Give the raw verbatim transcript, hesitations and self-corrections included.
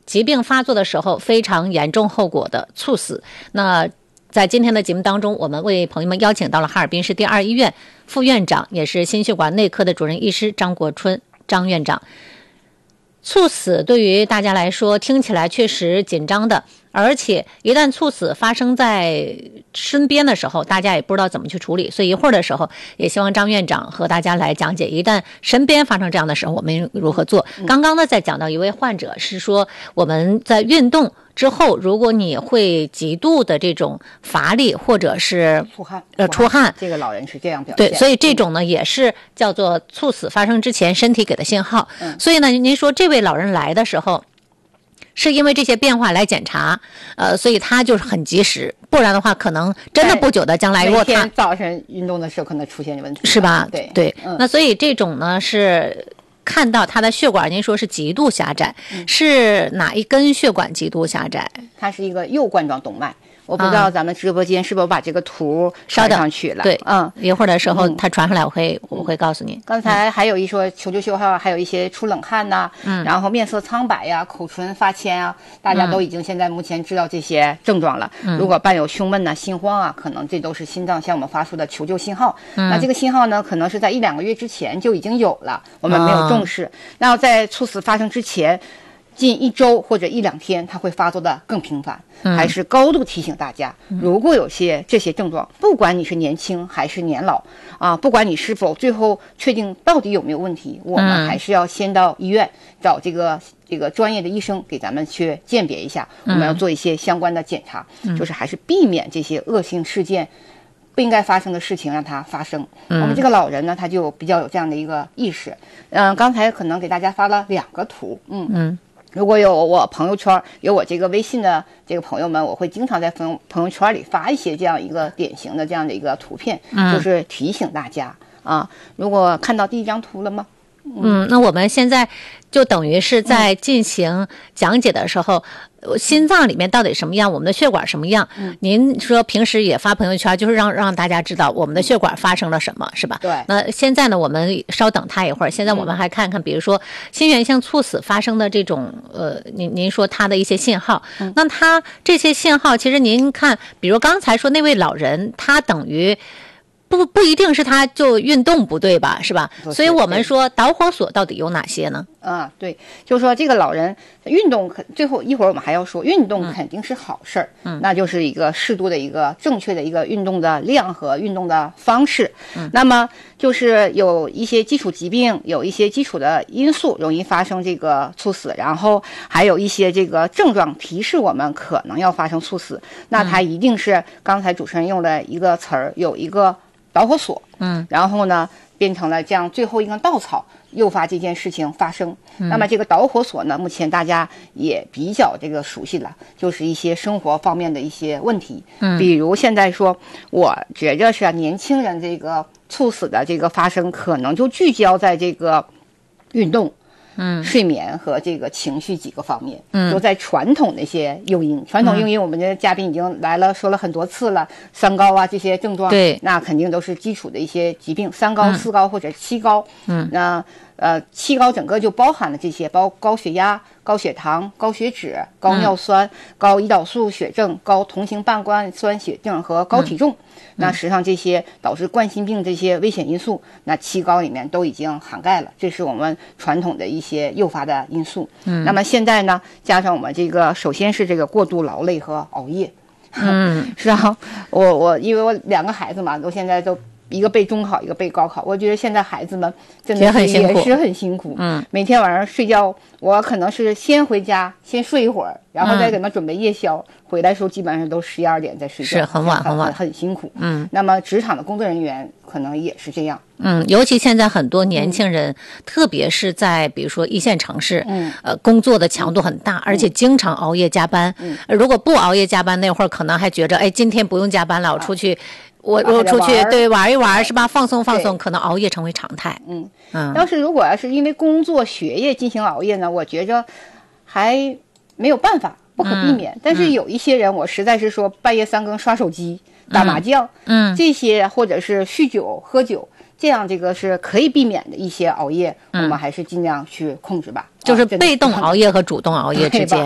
疾病发作的时候非常严重后果的猝死。那在今天的节目当中，我们为朋友们邀请到了哈尔滨市第二医院副院长，也是心血管内科的主任医师张国春张院长。猝死对于大家来说听起来确实紧张的，而且一旦猝死发生在身边的时候，大家也不知道怎么去处理，所以一会儿的时候也希望张院长和大家来讲解，一旦身边发生这样的时候我们如何做。刚刚呢在讲到一位患者是说，我们在运动之后，如果你会极度的这种乏力或者是出汗， 呃出汗， 这个老人是这样表现。 对，所以这种呢、嗯、也是叫做猝死发生之前身体给的信号。嗯、所以呢，您说这位老人来的时候，是因为这些变化来检查，呃，所以他就是很及时，不然的话，可能真的不久的将来，如果他早晨运动的时候可能出现问题， 是吧？ 对对、 嗯， 那所以这种呢是。看到他的血管，您说是极度狭窄、嗯，是哪一根血管极度狭窄？ 它是一个右冠状动脉。我不知道咱们直播间是否把这个图传上去了？ 对， 嗯， 一会儿的时候它传上来，我会、嗯、我会告诉您。 刚才还有一说求救信号，还有一些出冷汗呐、 嗯， 然后面色苍白呀，口唇发青啊，大家都已经现在目前知道这些症状了。嗯、如果伴有胸闷呐、心慌啊，可能这都是心脏向我们发出的求救信号。嗯、那这个信号呢，可能是在一两个月之前就已经有了，我们没有重视。哦、那在猝死发生之前。近一周或者一两天，它会发作的更频繁，还是高度提醒大家，嗯、如果有些这些症状，不管你是年轻还是年老啊，不管你是否最后确定到底有没有问题，我们还是要先到医院找这个这个专业的医生给咱们去鉴别一下，我们要做一些相关的检查，嗯、就是还是避免这些恶性事件。不应该发生的事情让它发生。嗯、我们这个老人呢，他就比较有这样的一个意识。嗯、呃，刚才可能给大家发了两个图，嗯嗯。如果有我朋友圈有我这个微信的这个朋友们，我会经常在朋朋友圈里发一些这样一个典型的这样的一个图片，嗯、就是提醒大家啊。如果看到第一张图了吗？ 嗯，那我们现在就等于是在进行讲解的时候，嗯、心脏里面到底什么样，我们的血管什么样？嗯、您说平时也发朋友圈，就是让让大家知道我们的血管发生了什么，是吧？ 对。 那现在呢，我们稍等他一会儿。现在我们还看看，比如说心源性猝死发生的这种呃，您您说它的一些信号。嗯、那它这些信号，其实您看，比如刚才说那位老人，他等于。不不一定是他就运动不对吧，是吧？所以我们说导火索到底有哪些呢？ 啊，对，就是说这个老人运动，最后一会儿我们还要说，运动肯定是好事儿，嗯，那就是一个适度的一个正确的一个运动的量和运动的方式。嗯，那么就是有一些基础疾病，有一些基础的因素容易发生这个猝死，然后还有一些这个症状提示我们可能要发生猝死，那它一定是刚才主持人用了一个词儿，有一个。导火索，嗯，然后呢，变成了这样最后一根稻草，诱发这件事情发生。嗯、那么这个导火索呢，目前大家也比较这个熟悉了，就是一些生活方面的一些问题。嗯，比如现在说，我觉着是年轻人这个猝死的这个发生，可能就聚焦在这个运动。嗯，睡眠和这个情绪几个方面，嗯，都在传统那些诱因。传统诱因，我们的嘉宾已经来了，说了很多次了，三高啊这些症状， 对， 那肯定都是基础的一些疾病，三高、四高或者七高，嗯，那呃七高整个就包含了这些，包括高血压、高血糖、高血脂、高尿酸、嗯、高胰岛素血症、高同型半胱酸血症和高体重。嗯那实际上这些导致冠心病这些危险因素，那七高里面都已经涵盖了，这是我们传统的一些诱发的因素。嗯，那么现在呢，加上我们这个，首先是这个过度劳累和熬夜。嗯，是啊，我我因为我两个孩子嘛，都现在都。一个备中考，一个备高考，我觉得现在孩子们真的是也是很辛苦。嗯，每天晚上睡觉，我可能是先回家先睡一会儿，然后再给他们准备夜宵，嗯、回来的时候基本上都十一二点再睡觉， 是很晚很晚， 很辛苦。嗯，那么职场的工作人员可能也是这样。 嗯，尤其现在很多年轻人，嗯、特别是在比如说一线城市，嗯，呃，工作的强度很大，嗯、而且经常熬夜加班。嗯，如果不熬夜加班，那会儿可能还觉着，哎，今天不用加班了，我出去。啊我我出去对玩一玩是吧？放松放松，可能熬夜成为常态。 嗯嗯，要是如果要是因为工作学业进行熬夜呢，我觉着还没有办法，不可避免。嗯、但是有一些人，我实在是说半夜三更刷手机、嗯、打麻将，嗯，这些或者是酗酒、喝酒，这样这个是可以避免的一些熬夜，嗯、我们还是尽量去控制吧。 就是被动熬夜和主动熬夜之间。